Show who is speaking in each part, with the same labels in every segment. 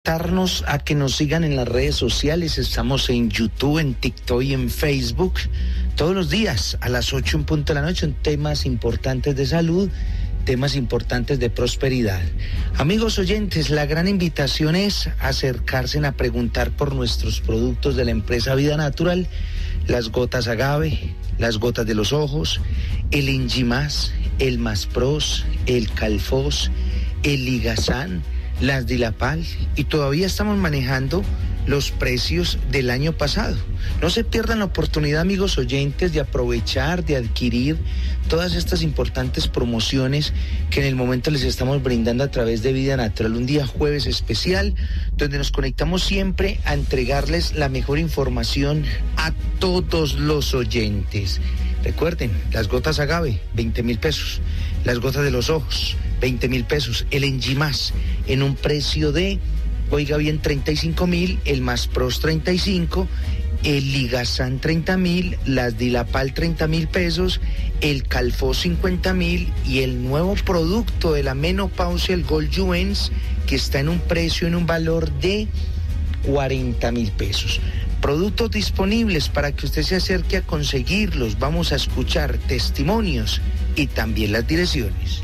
Speaker 1: A que nos sigan en las redes sociales. Estamos en YouTube, en TikTok y en Facebook todos los días a las 8 en punto de la noche en temas importantes de salud, temas importantes de prosperidad. Amigos oyentes, la gran invitación es acercarse a preguntar por nuestros productos de la empresa Vida Natural, las gotas agave, las gotas de los ojos, el Ingimás, el Maspros, el Calfos, el Ligazán, las Dilapal, y todavía estamos manejando los precios del año pasado. No se pierdan la oportunidad, amigos oyentes, de aprovechar, de adquirir todas estas importantes promociones que en el momento les estamos brindando a través de Vida Natural. Un día jueves especial donde nos conectamos siempre a entregarles la mejor información a todos los oyentes. Recuerden, las gotas agave, 20,000 pesos. Las gotas de los ojos, 20,000 pesos. El Engimás en un precio de, oiga bien, 35,000. El Maspros 35. El Ligazán 30,000. Las Dilapal 30,000 pesos. El Calfos 50,000. Y el nuevo producto de la menopausia, el Gold Juens, que está en un precio, en un valor de 40,000 pesos. Productos disponibles para que usted se acerque a conseguirlos. Vamos a escuchar testimonios y también las direcciones.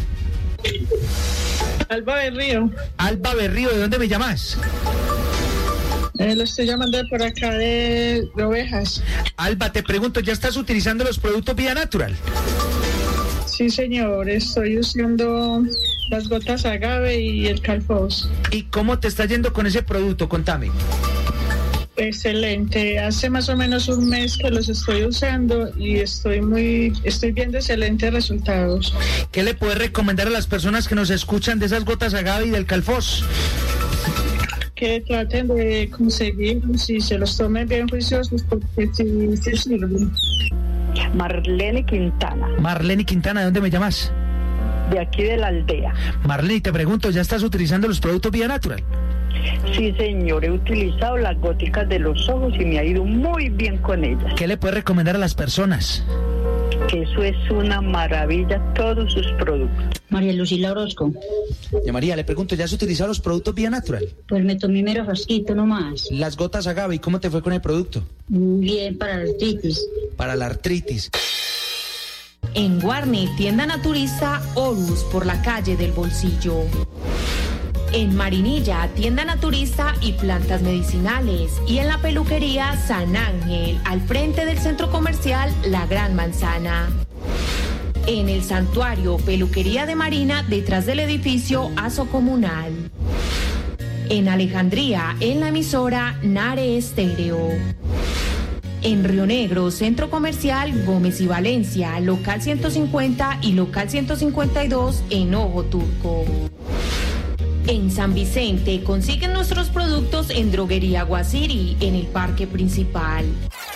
Speaker 2: Alba Berrío.
Speaker 1: Alba Berrío, ¿de dónde me llamas?
Speaker 2: Lo estoy llamando por acá de Ovejas.
Speaker 1: Alba, te pregunto, ¿ya estás utilizando los productos Vida Natural?
Speaker 2: Sí, señor, estoy usando las gotas agave y el Calfos.
Speaker 1: ¿Y cómo te está yendo con ese producto? Contame.
Speaker 2: Excelente, hace más o menos un mes que los estoy usando y estoy viendo excelentes resultados.
Speaker 1: ¿Qué le puedes recomendar a las personas que nos escuchan de esas gotas agave y del Calfos?
Speaker 2: Que traten de conseguirlos y se los tomen bien juiciosos porque sí sirven.
Speaker 3: Marlene Quintana.
Speaker 1: Marlene Quintana, ¿de dónde me llamas?
Speaker 3: De aquí de la aldea.
Speaker 1: Marlene, te pregunto, ¿ya estás utilizando los productos Vida Natural?
Speaker 3: Sí, señor, he utilizado las góticas de los ojos y me ha ido muy bien con ellas.
Speaker 1: ¿Qué le puedes recomendar a las personas?
Speaker 3: Que eso es una maravilla, todos sus productos.
Speaker 4: María Lucila Orozco.
Speaker 1: Ya María, le pregunto, ¿ya has utilizado los productos Vida Natural?
Speaker 4: Pues me tomé mero frasquito nomás.
Speaker 1: Las gotas agave, ¿y cómo te fue con el producto?
Speaker 4: Bien, para la artritis.
Speaker 1: Para la artritis.
Speaker 5: En Guarne, tienda naturista Horus por la calle del Bolsillo. En Marinilla, tienda naturista y plantas medicinales. Y en la peluquería San Ángel, al frente del centro comercial La Gran Manzana. En el santuario Peluquería de Marina, detrás del edificio Aso Comunal. En Alejandría, en la emisora Nare Estéreo. En Río Negro, centro comercial Gómez y Valencia, local 150 y local 152 en Ojo Turco. En San Vicente consiguen nuestros productos en Droguería Guasiri, en el Parque Principal.